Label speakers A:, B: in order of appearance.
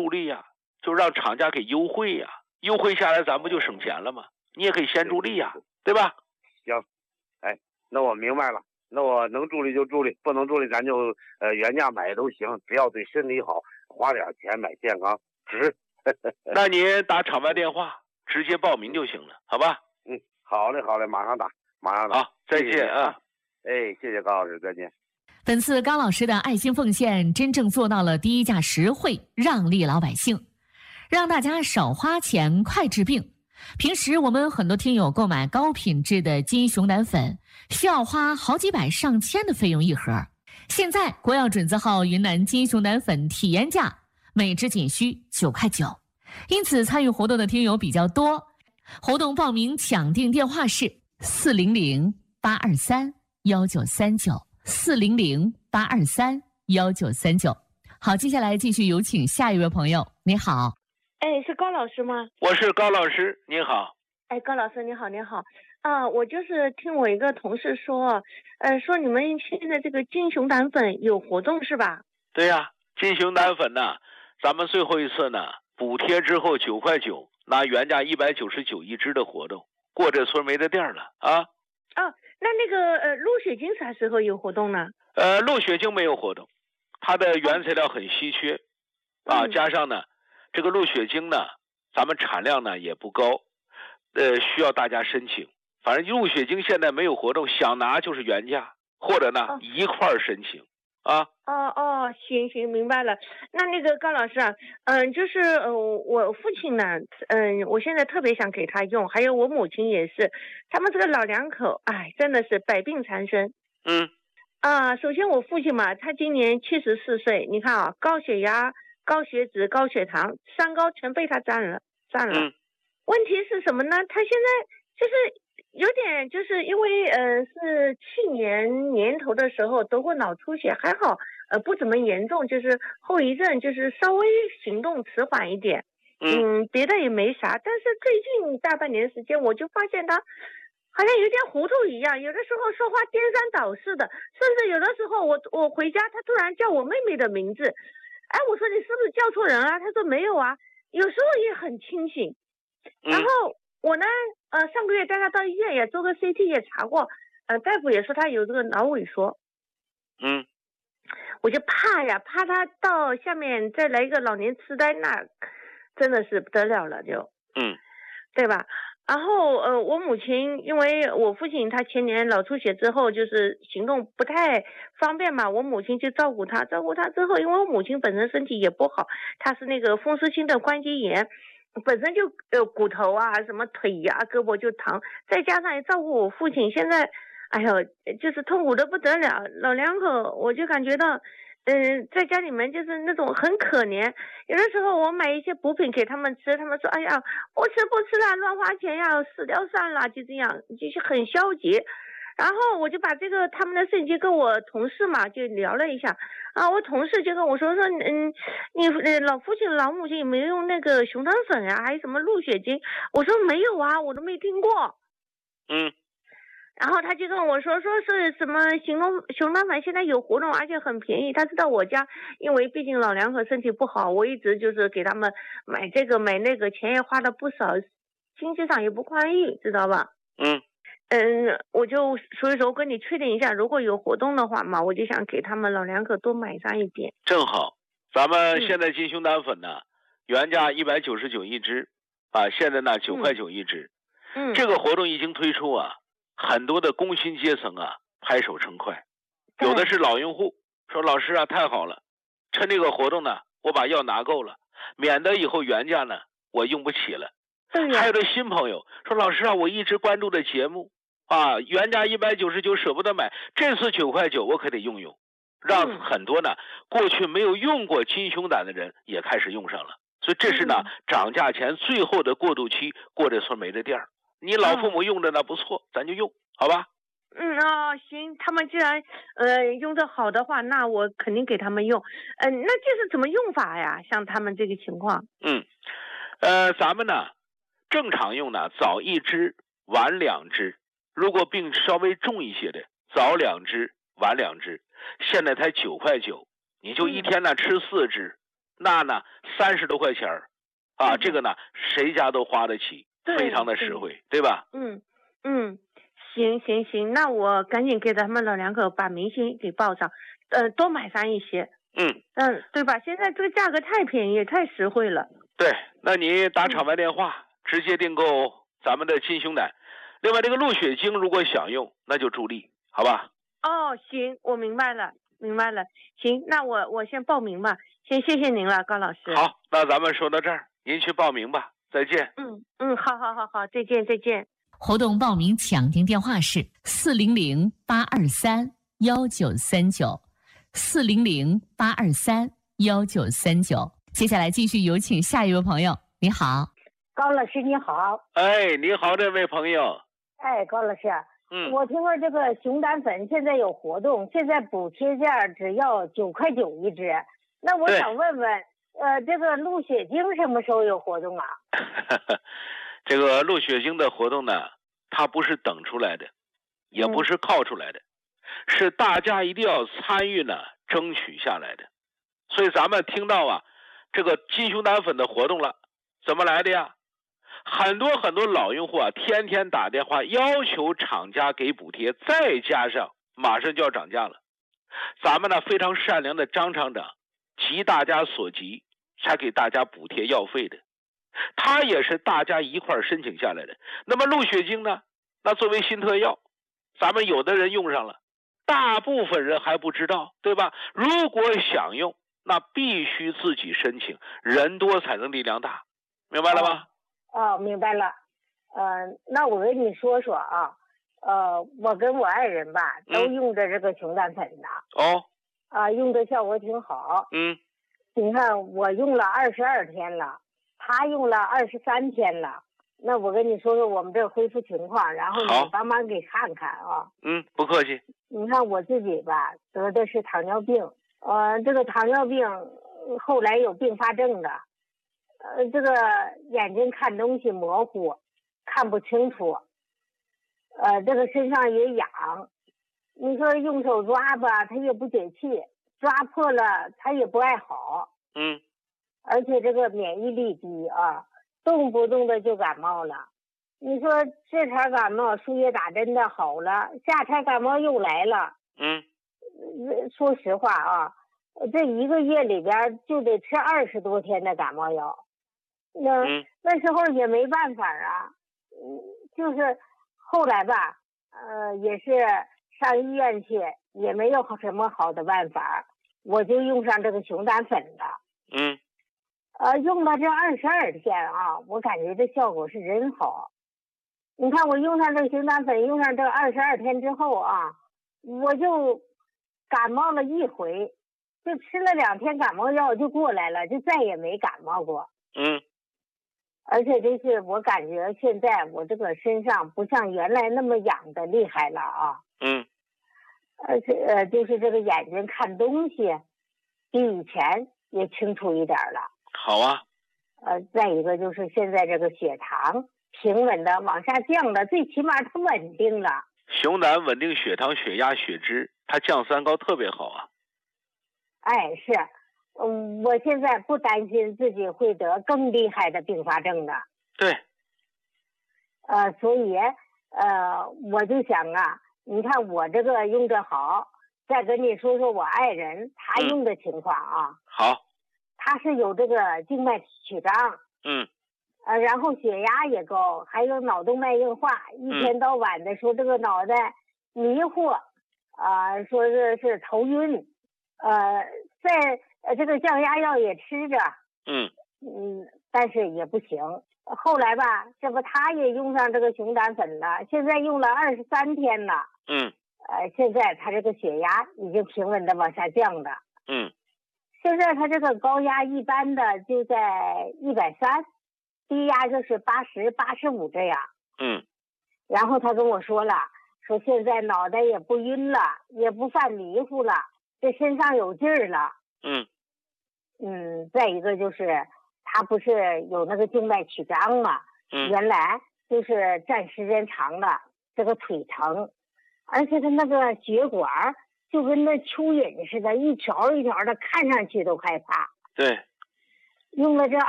A: 助力呀，就让厂家给优惠呀，优惠下来咱不就省钱了吗？你也可以先助力呀，对吧？
B: 行，哎，那我明白了。那我能助力就助力，不能助力咱就原价买都行，只要对身体好，花点钱买健康值。
A: 那您打厂外电话直接报名就行了，好吧？
B: 好嘞，马上打。
A: 好，再见啊！
B: 哎，谢谢高老师，再见。
C: 本次高老师的爱心奉献真正做到了低价实惠，让利老百姓，让大家少花钱快治病。平时我们很多听友购买高品质的金熊胆粉，需要花好几百上千的费用一盒。现在国药准字号云南金熊胆粉体验价每支仅需9块9，因此参与活动的听友比较多。活动报名抢订电话是400-823-1939，400-823-1939。好，接下来继续有请下一位朋友。你好。
D: 哎，是高老师吗？
A: 我是高老师，您好。
D: 哎，高老师你好，您好。我就是听我一个同事说，说你们现在这个金熊胆粉有活动是吧？
A: 对呀，金熊胆粉呢，咱们最后一次呢补贴之后9块9，拿原价199一支的活动，过这村没得店了啊。
D: 那个鹿血精啥时候有活动呢？
A: 鹿血精没有活动，它的原材料很稀缺啊，加上呢这个鹿血精呢，咱们产量呢也不高，需要大家申请。反正鹿血精现在没有活动，想拿就是原价，或者呢一块儿申请啊。
D: 行，明白了。那个高老师啊，就是我父亲呢，我现在特别想给他用，还有我母亲也是，他们这个老两口，哎，真的是百病缠身。首先我父亲嘛，他今年74岁，你看啊，高血压、高血脂、高血糖，三高全被他占了。问题是什么呢？他现在就是有点，就是因为是去年年头的时候得过脑出血，还好不怎么严重，就是后遗症，就是稍微行动迟缓一点。别的也没啥。但是最近大半年时间，我就发现他好像有点糊涂一样，有的时候说话颠三倒四的，甚至有的时候我回家，他突然叫我妹妹的名字。哎，我说你是不是叫错人啊？他说没有啊，有时候也很清醒。然后我呢，上个月带他到医院也做个 CT 也查过，大夫也说他有这个脑萎缩。我就怕他到下面再来一个老年痴呆，那真的是不得了了就。对吧？然后我母亲，因为我父亲他前年脑出血之后，就是行动不太方便嘛，我母亲就照顾他之后，因为我母亲本身身体也不好，她是那个风湿性的关节炎，本身就骨头啊什么腿呀、胳膊就疼，再加上也照顾我父亲，现在哎呦就是痛苦的不得了，老两口我就感觉到在家里面就是那种很可怜，有的时候我买一些补品给他们吃，他们说哎呀不吃啦，乱花钱呀，死掉算了，就这样，就是很消极。然后我就把这个他们的事情跟我同事嘛就聊了一下我同事就跟我说你老父亲老母亲有没有用那个熊胆粉啊，还有什么鹿血精？我说没有啊，我都没听过。然后他就跟我说是什么熊胆粉现在有活动，而且很便宜。他知道我家，因为毕竟老两口身体不好，我一直就是给他们买这个买那个，钱也花了不少，经济上也不宽裕，知道吧？我就所以说跟你确定一下，如果有活动的话嘛，我就想给他们老两口多买上一点。
A: 正好，咱们现在金熊胆粉呢，原价199一支，现在呢9块9一支。这个活动一经推出啊，很多的工薪阶层啊拍手称快，有的是老用户说老师啊太好了，趁这个活动呢，我把药拿够了，免得以后原价呢我用不起了。还有的新朋友说老师啊，我一直关注的节目原价199舍不得买，这次9块9我可得用，让很多呢过去没有用过金熊胆的人也开始用上了。所以这是呢涨价前最后的过渡期，过这村没这店儿。你老父母用着呢不错，咱就用，好吧？
D: 行，他们既然用的好的话，那我肯定给他们用。那这是怎么用法呀？像他们这个情况。
A: 咱们呢正常用呢早1支晚2支，如果病稍微重一些的早2支晚2支，现在才9块9，你就一天呢吃4支， 那呢30多块钱啊，这个呢谁家都花得起，非常的实惠，对吧？
D: 行，那我赶紧给咱们老两口把明星给报上，多买上一些。对吧？现在这个价格太便宜，太实惠了。
A: 对，那你打场外电话，直接订购咱们的金熊胆。另外，这个鹿血精如果想用，那就助力，好吧？
D: 哦，行，我明白了。行，那我先报名吧。先谢谢您了，高老师。
A: 好，那咱们说到这儿，您去报名吧。再见。
D: 好，再见。
C: 活动报名抢订电话是400-823-1939，400-823-1939。接下来继续有请下一位朋友。你好，
E: 高老师你好。
A: 哎，你好，这位朋友。
E: 哎，高老师，我听说这个熊胆粉现在有活动，现在补贴价只要9块9一支。那我想问问，这个鹿血精什么时候有活动啊？
A: 这个鹿血精的活动呢，它不是等出来的，也不是靠出来的，是大家一定要参与呢，争取下来的。所以咱们听到啊，这个金熊胆粉的活动了，怎么来的呀？很多老用户啊，天天打电话要求厂家给补贴，再加上马上就要涨价了，咱们呢非常善良的张厂长急大家所急，才给大家补贴药费的。它也是大家一块申请下来的。那么鹿血精呢，那作为新特药，咱们有的人用上了，大部分人还不知道，对吧？如果想用，那必须自己申请，人多才能力量大，明白了吗？
E: 明白了。那我跟你说说啊，我跟我爱人吧都用着这个熊胆粉的。用的效果挺好。你看我用了22天了，他用了23天了。那我跟你说说我们这恢复情况，然后你帮忙给看看啊。
A: 不客气。
E: 你看我自己吧，得的是糖尿病。这个糖尿病后来有并发症的。这个眼睛看东西模糊，看不清楚。这个身上也痒。你说用手抓吧，它也不解气，抓破了它也不爱好。而且这个免疫力低啊，动不动的就感冒了。你说这茬感冒输液打针的好了，下茬感冒又来了。说实话啊，这1个月里边就得吃20多天的感冒药。那时候也没办法啊。就是后来吧，也是上医院去，也没有什么好的办法，我就用上这个熊胆粉了。用了这22天啊，我感觉这效果是真好。你看我用上这个熊胆粉，用上这22天之后啊，我就感冒了一回，就吃了2天感冒药就过来了，就再也没感冒过。而且就是我感觉现在我这个身上不像原来那么痒的厉害了啊。而且就是这个眼睛看东西比以前也清楚一点了。
A: 好啊。
E: 再一个就是现在这个血糖平稳的往下降了，最起码它稳定了。
A: 熊胆稳定血糖、血压、血脂，它降三高特别好啊。
E: 是。我现在不担心自己会得更厉害的并发症的。
A: 对。
E: 所以我就想啊，你看我这个用着好，再跟你说说我爱人他用的情况啊。
A: 好。
E: 他是有这个静脉曲张。然后血压也高，还有脑动脉硬化，一天到晚的说这个脑袋迷糊，说是头晕，在这个降压药也吃着。但是也不行。后来吧，这不他也用上这个熊胆粉了，现在用了23天了。现在他这个血压已经平稳的往下降的。现在他这个高压一般的就在130，低压就是80、85这样。然后他跟我说了，说现在脑袋也不晕了，也不犯迷糊了，这身上有劲儿了。再一个就是他不是有那个静脉曲张嘛，原来就是站时间长了，这个腿疼，而且他那个血管就跟那蚯蚓似的，一条一条的，看上去都害怕。
A: 对。
E: 用了这